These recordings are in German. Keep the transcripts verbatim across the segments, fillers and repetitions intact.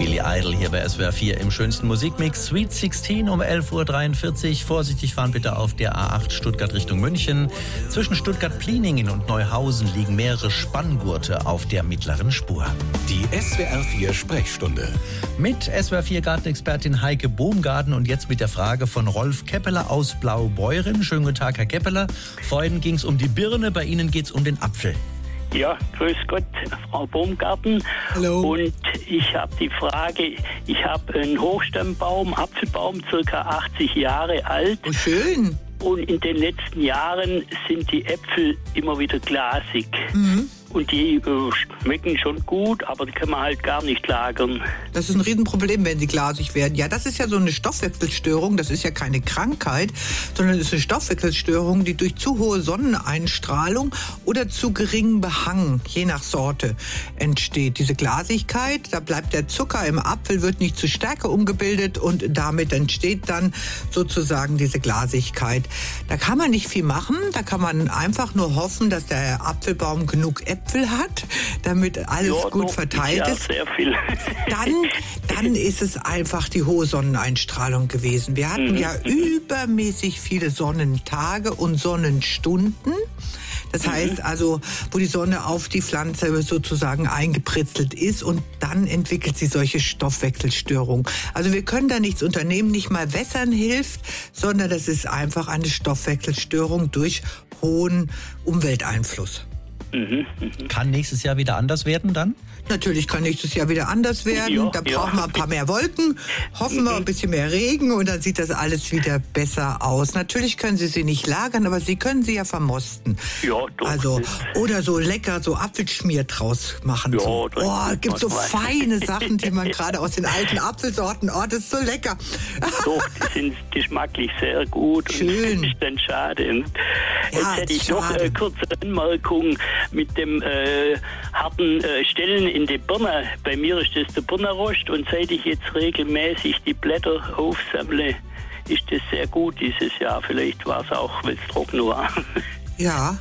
Billy Idol hier bei S W R vier im schönsten Musikmix. Sweet sechzehn um elf Uhr dreiundvierzig. Vorsichtig fahren bitte auf der A acht Stuttgart Richtung München. Zwischen Stuttgart-Pliningen und Neuhausen liegen mehrere Spanngurte auf der mittleren Spur. Die S W R vier Sprechstunde. Mit S W R vier Gartenexpertin Heike Bohmgarten und jetzt mit der Frage von Rolf Keppeler aus Blaubeuren. Schönen guten Tag, Herr Keppeler. Vorhin ging es um die Birne, bei Ihnen geht es um den Apfel. Ja, grüß Gott, Frau Baumgarten. Hallo. Und ich habe die Frage, ich habe einen Hochstammbaum, Apfelbaum, circa achtzig Jahre alt. Oh, schön. Und in den letzten Jahren sind die Äpfel immer wieder glasig. Mhm. Und die äh, schmecken schon gut, aber die kann man halt gar nicht lagern. Das ist ein Riesenproblem, wenn sie glasig werden. Ja, das ist ja so eine Stoffwechselstörung. Das ist ja keine Krankheit, sondern es ist eine Stoffwechselstörung, die durch zu hohe Sonneneinstrahlung oder zu geringen Behang, je nach Sorte, entsteht. Diese Glasigkeit, da bleibt der Zucker im Apfel, wird nicht zu Stärke umgebildet und damit entsteht dann sozusagen diese Glasigkeit. Da kann man nicht viel machen. Da kann man einfach nur hoffen, dass der Apfelbaum genug Äpfel hat, damit alles ja, gut doch, verteilt ja, ist. Sehr viel. Dann, dann ist es einfach die hohe Sonneneinstrahlung gewesen. Wir hatten mhm. ja übermäßig viele Sonnentage und Sonnenstunden. Das mhm. heißt also, wo die Sonne auf die Pflanze sozusagen eingepritzelt ist und dann entwickelt sie solche Stoffwechselstörungen. Also wir können da nichts unternehmen, nicht mal wässern hilft, sondern das ist einfach eine Stoffwechselstörung durch hohen Umwelteinfluss. Mhm, mhm. Kann nächstes Jahr wieder anders werden dann? Natürlich kann nächstes Jahr wieder anders werden. Ja, da ja. brauchen wir ein paar mehr Wolken, hoffen wir ein bisschen mehr Regen und dann sieht das alles wieder besser aus. Natürlich können Sie sie nicht lagern, aber Sie können sie ja vermosten. Ja, doch. Also, oder so lecker so Apfelschmier draus machen. Ja, so. das Oh, es gibt so manchmal. feine Sachen, die man gerade aus den alten Apfelsorten, oh, das ist so lecker. Doch, die sind geschmacklich sehr gut. Schön. Und das ist dann schade. Und Ja, jetzt hätte ich noch schade. eine kurze Anmerkung mit dem äh, harten äh, Stellen in der Birne. Bei mir ist das der Birnenrost und seit ich jetzt regelmäßig die Blätter aufsammle, ist das sehr gut dieses Jahr. Vielleicht war es auch, weil es trocken war. Ja,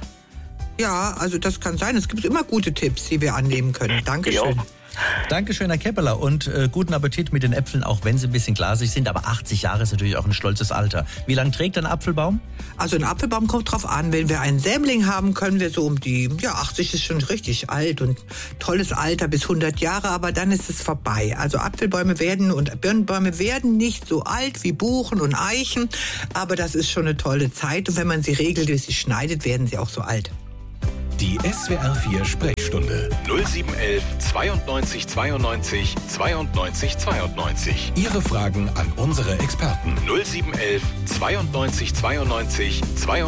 ja, also das kann sein. Es gibt immer gute Tipps, die wir annehmen können. Dankeschön. Ja. Dankeschön, Herr Keppeler, und äh, guten Appetit mit den Äpfeln, auch wenn sie ein bisschen glasig sind. Aber achtzig Jahre ist natürlich auch ein stolzes Alter. Wie lange trägt ein Apfelbaum? Also ein Apfelbaum kommt drauf an. Wenn wir einen Sämling haben, können wir so um die, ja, achtzig ist schon richtig alt und tolles Alter bis hundert Jahre, aber dann ist es vorbei. Also Apfelbäume werden und Birnbäume werden nicht so alt wie Buchen und Eichen, aber das ist schon eine tolle Zeit und wenn man sie regelmäßig schneidet, werden sie auch so alt. Die S W R vier Sprechstunde null sieben eins eins zweiundneunzig zweiundneunzig zweiundneunzig zweiundneunzig. Ihre Fragen an unsere Experten null sieben eins eins zweiundneunzig zweiundneunzig zweiundneunzig